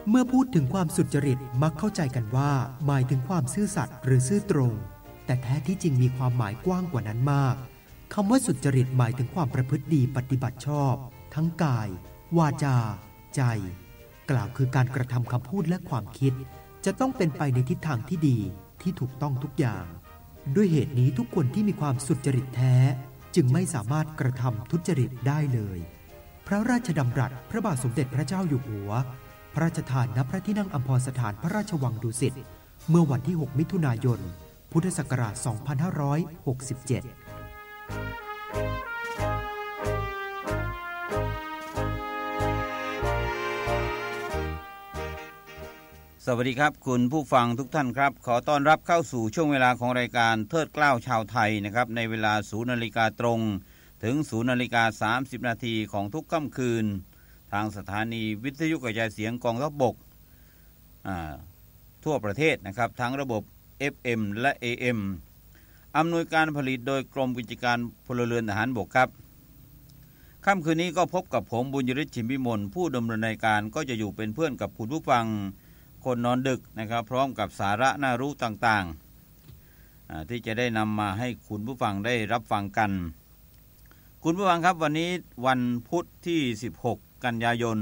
เมื่อพูดถึงความสุจริตมักเข้าใจกันว่าหมายถึงความซื่อสัตย์หรือซื่อตรงแต่แท้ที่จริงมีความหมายกว้างกว่านั้นมากคำว่าสุจริตหมายถึงความประพฤติดีปฏิบัติชอบทั้งกายวาจาใจกล่าวคือการกระทำคำพูดและความคิดจะต้องเป็นไปในทิศทางที่ดีที่ถูกต้องทุกอย่างด้วยเหตุนี้ทุกคนที่มีความสุจริตแท้จึงไม่สามารถกระทำทุจริตได้เลยพระราชดำรัสพระบาทสมเด็จพระเจ้าอยู่หัวพระราชทานณพระที่นั่งอัมพรสถานพระราชวังดุสิตเมื่อวันที่6มิถุนายนพุทธศักราช2567 สวัสดีครับคุณผู้ฟังทุกท่านครับขอต้อนรับเข้าสู่ช่วงเวลาของรายการเทิดเกล้าชาวไทยนะครับในเวลา 0:00 น.ตรงถึง 0:30 น.ของทุกค่ำคืนทางสถานีวิทยุกระจายเสียงกองทัพบกทั่วประเทศนะครับทั้งระบบ FM และ AM อำนวยการผลิตโดยกรมกิจการพลเรือนทหารบกครับค่ำคืนนี้ก็พบกับผมบุญยฤทธิ์ชิมพิมลผู้ดำเนินรายการก็จะอยู่เป็นเพื่อนกับคุณผู้ฟังคนนอนดึกนะครับพร้อมกับสาระน่ารู้ต่างๆที่จะได้นำมาให้คุณผู้ฟังได้รับฟังกันคุณผู้ฟังครับวันนี้วันพุธที่16กันยายน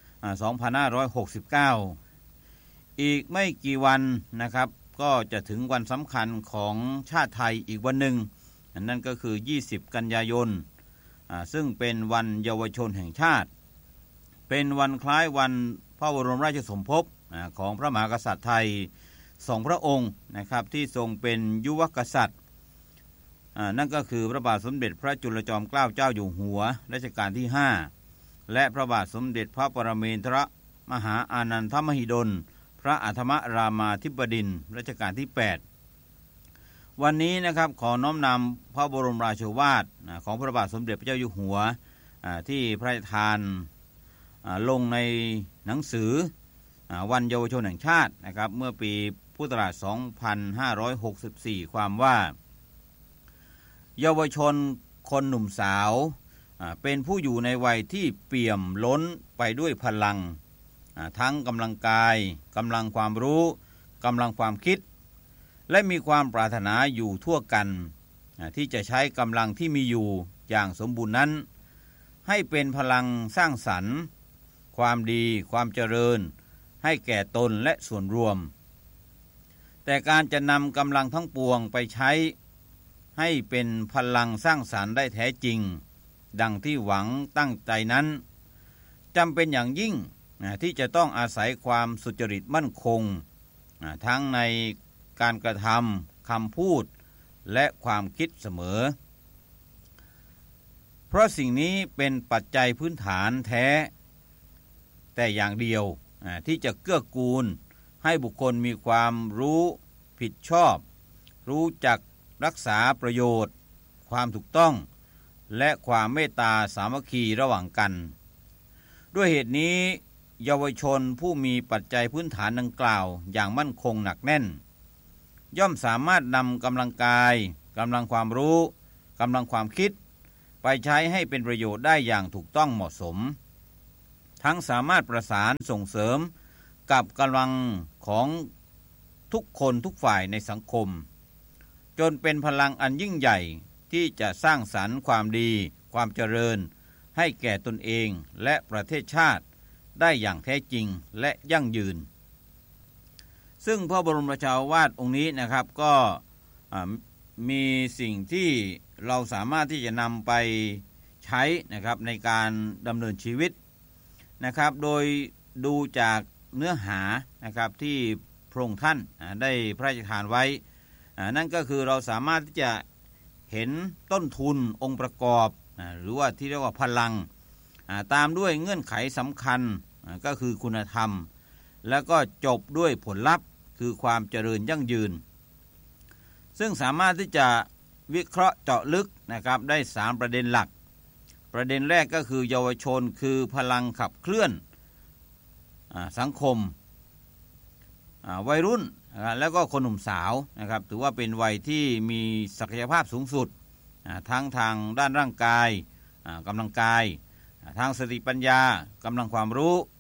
2569อีกไม่กี่วันนะครับก็จะถึงวันสำคัญของชาติไทยอีกวันหนึ่งนั่นก็คือ20กันยายนซึ่งเป็นวันเยาวชนแห่งชาติเป็นวันคล้ายวันพระบรมราชสมภพของพระมหากษัตริย์ไทยสองพระองค์นะครับที่ทรงเป็นยุวกษัตริย์นั่นก็คือพระบาทสมเด็จพระจุลจอมเกล้าเจ้าอยู่หัวรัชกาลที่5และพระบาทสมเด็จพระปรเมนทรมหาอานันทมหิดลพระอัฏฐมรามาธิบดินทร์รัชกาลที่8วันนี้นะครับขอน้อมนำพระบรมราโชวาทของพระบาทสมเด็จพระเจ้าอยู่หัวที่พระราชทานลงในหนังสือวันเยาวชนแห่งชาตินะครับเมื่อปีพุทธศักราช2564ความว่าเยาวชนคนหนุ่มสาวเป็นผู้อยู่ในวัยที่เปี่ยมล้นไปด้วยพลังทั้งกำลังกายกำลังความรู้กำลังความคิดและมีความปรารถนาอยู่ทั่วกันที่จะใช้กำลังที่มีอยู่อย่างสมบูรณ์นั้นให้เป็นพลังสร้างสรรค์ความดีความเจริญให้แก่ตนและส่วนรวมแต่การจะนำกำลังทั้งปวงไปใช้ให้เป็นพลังสร้างสรรค์ได้แท้จริงดังที่หวังตั้งใจนั้นจำเป็นอย่างยิ่งที่จะต้องอาศัยความสุจริตมั่นคงทั้งในการกระทำคำพูดและความคิดเสมอเพราะสิ่งนี้เป็นปัจจัยพื้นฐานแท้แต่อย่างเดียวที่จะเกื้อกูลให้บุคคลมีความรู้ผิดชอบรู้จักรักษาประโยชน์ความถูกต้องและความเมตตาสามัคคีระหว่างกันด้วยเหตุนี้เยาวชนผู้มีปัจจัยพื้นฐานดังกล่าวอย่างมั่นคงหนักแน่นย่อมสามารถนำกำลังกายกำลังความรู้กำลังความคิดไปใช้ให้เป็นประโยชน์ได้อย่างถูกต้องเหมาะสมทั้งสามารถประสานส่งเสริมกับกำลังของทุกคนทุกฝ่ายในสังคมจนเป็นพลังอันยิ่งใหญ่ที่จะสร้างสรรค์ความดีความเจริญให้แก่ตนเองและประเทศชาติได้อย่างแท้จริงและยั่งยืนซึ่งพระบรมราชาโอวาทองค์นี้นะครับก็มีสิ่งที่เราสามารถที่จะนำไปใช้นะครับในการดำเนินชีวิตนะครับโดยดูจากเนื้อหานะครับที่พระองค์ท่านได้พระราชทานไว้นั่นก็คือเราสามารถที่จะเห็นต้นทุนองค์ประกอบหรือว่าที่เรียกว่าพลังตามด้วยเงื่อนไขสำคัญก็คือคุณธรรมแล้วก็จบด้วยผลลัพธ์คือความเจริญยั่งยืนซึ่งสามารถที่จะวิเคราะห์เจาะลึกนะครับได้3ประเด็นหลักประเด็นแรกก็คือเยาวชนคือพลังขับเคลื่อนสังคมวัยรุ่นแล้วก็คนหนุ่มสาวนะครับถือว่าเป็นวัยที่มีศักยภาพสูงสุดทั้งทางด้านร่างกายกำลังกายทางสติปัญญากำลังความรู้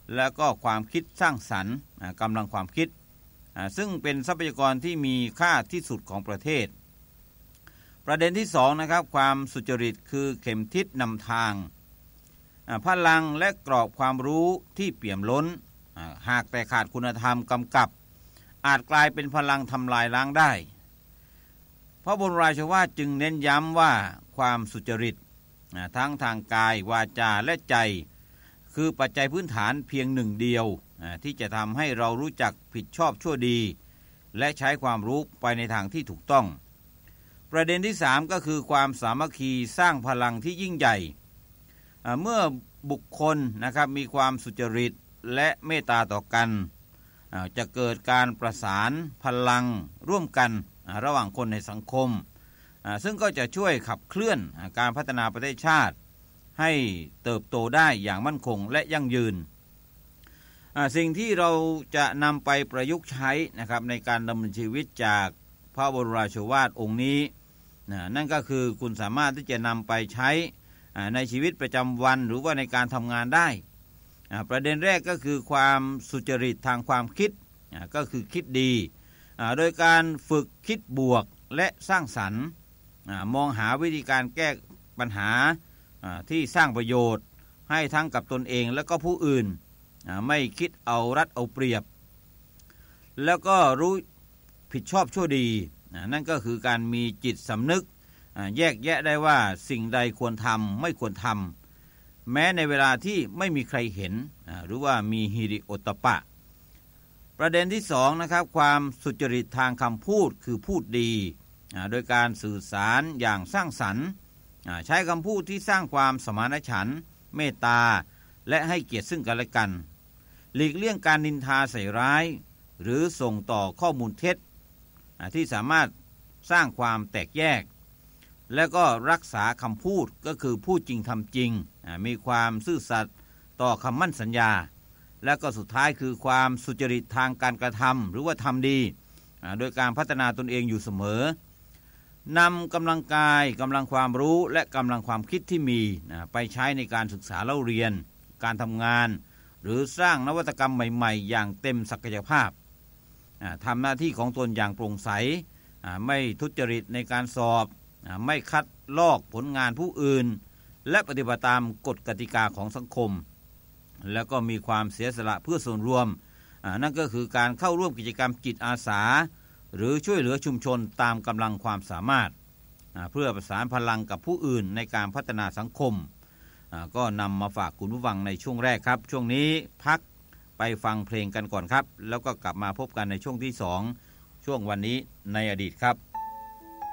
แล้วก็ความคิดสร้างสรรค์กำลังความคิดซึ่งเป็นทรัพยากรที่มีค่าที่สุดของประเทศประเด็นที่2นะครับความสุจริตคือเข็มทิศนำทางพลังและกรอบความรู้ที่เปี่ยมล้นหากแต่ขาดคุณธรรมกำกับอาจกลายเป็นพลังทำลายล้างได้พระบรมราโชวาทจึงเน้นย้ำว่าความสุจริตทั้งทางกายวาจาและใจคือปัจจัยพื้นฐานเพียงหนึ่งเดียวที่จะทำให้เรารู้จักผิดชอบชั่วดีและใช้ความรู้ไปในทางที่ถูกต้องประเด็นที่3ก็คือความสามัคคีสร้างพลังที่ยิ่งใหญ่เมื่อบุคคลนะครับมีความสุจริตและเมตตาต่อกันจะเกิดการประสานพลังร่วมกันระหว่างคนในสังคมซึ่งก็จะช่วยขับเคลื่อนการพัฒนาประเทศชาติให้เติบโตได้อย่างมั่นคงและยั่งยืนสิ่งที่เราจะนำไปประยุกต์ใช้นะครับในการดำเนินชีวิตจากพระบรมราโชวาทองค์นี้นั่นก็คือคุณสามารถที่จะนำไปใช้ในชีวิตประจำวันหรือว่าในการทำงานได้ประเด็นแรกก็คือความสุจริตทางความคิดก็คือคิดดีโดยการฝึกคิดบวกและสร้างสรรค์มองหาวิธีการแก้ปัญหาที่สร้างประโยชน์ให้ทั้งกับตนเองและก็ผู้อื่นไม่คิดเอารัดเอาเปรียบแล้วก็รู้ผิดชอบชั่วดีนั่นก็คือการมีจิตสำนึกแยกแยะได้ว่าสิ่งใดควรทำไม่ควรทำแม้ในเวลาที่ไม่มีใครเห็นหรือว่ามีฮิริโอตตัปปะประเด็นที่2นะครับความสุจริตทางคำพูดคือพูดดีโดยการสื่อสารอย่างสร้างสรรค์ใช้คำพูดที่สร้างความสมานฉันท์เมตตาและให้เกียรติซึ่งกันและกันหลีกเลี่ยงการนินทาใส่ร้ายหรือส่งต่อข้อมูลเท็จที่สามารถสร้างความแตกแยกและก็รักษาคำพูดก็คือพูดจริงทำจริงมีความซื่อสัตย์ต่อคำมั่นสัญญาและก็สุดท้ายคือความสุจริตทางการกระทำหรือว่าทำดีโดยการพัฒนาตนเองอยู่เสมอนำกำลังกายกำลังความรู้และกำลังความคิดที่มีไปใช้ในการศึกษาเล่าเรียนการทำงานหรือสร้างนวัตกรรมใหม่ๆอย่างเต็มศักยภาพทำหน้าที่ของตนอย่างโปร่งใสไม่ทุจริตในการสอบไม่คัดลอกผลงานผู้อื่นและปฏิบัติตามกฎกติกาของสังคมแล้วก็มีความเสียสละเพื่อส่วนรวมนั่นก็คือการเข้าร่วมกิจกรรมจิตอาสาหรือช่วยเหลือชุมชนตามกำลังความสามารถเพื่อประสานพลังกับผู้อื่นในการพัฒนาสังคมก็นำมาฝากคุณผู้ฟังในช่วงแรกครับช่วงนี้พักไปฟังเพลงกันก่อนครับแล้วก็กลับมาพบกันในช่วงที่2ช่วงวันนี้ในอดีตครับ